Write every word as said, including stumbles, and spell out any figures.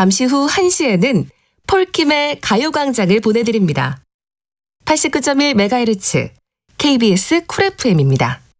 잠시 후 한 시에는 폴킴의 가요광장을 보내드립니다. 팔십구 점 일 메가헤르츠 케이비에스 쿨 에프엠입니다.